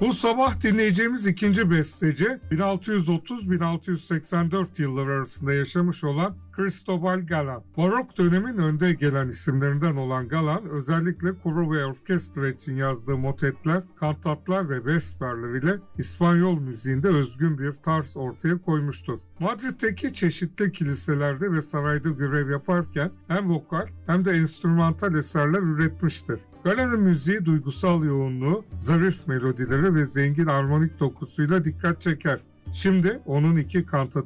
Bu sabah dinleyeceğimiz ikinci besteci 1630-1684 yılları arasında yaşamış olan Cristobal Galan. Barok dönemin önde gelen isimlerinden olan Galan, özellikle koro ve orkestra için yazdığı motetler, kantatlar ve vesperler ile İspanyol müziğinde özgün bir tarz ortaya koymuştur. Madrid'deki çeşitli kiliselerde ve sarayda görev yaparken hem vokal hem de enstrümantal eserler üretmiştir. Galan'ın müziği duygusal yoğunluğu, zarif melodileri ve zengin armonik dokusuyla dikkat çeker. Şimdi onun iki kantatı